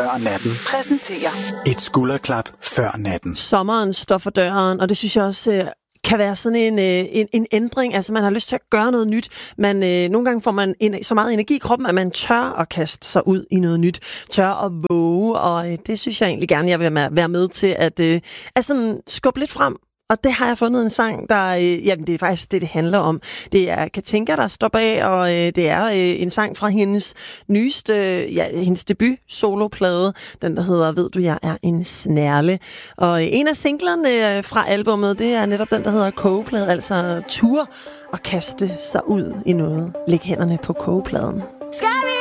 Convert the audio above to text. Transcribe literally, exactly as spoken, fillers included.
før natten præsenterer et skulderklap før natten. Sommeren står for døren, og det synes jeg også øh, kan være sådan en, øh, en, en ændring. Altså, man har lyst til at gøre noget nyt. Man, øh, nogle gange får man en, så meget energi i kroppen, at man tør at kaste sig ud i noget nyt. Tør at våge, og øh, det synes jeg egentlig gerne, jeg vil være med til at øh, altså, skubbe lidt frem. Og det har jeg fundet en sang, der, øh, jamen det er faktisk det, det handler om. Det er Katinka, der står bag, og øh, det er øh, en sang fra hendes nyeste, ja, hendes debut soloplade, den der hedder Ved du, jeg er en snærle. Og øh, en af singlerne øh, fra albumet, det er netop den, der hedder Kogeplade, altså tur og kaste sig ud i noget. Læg hænderne på kogepladen. Skal vi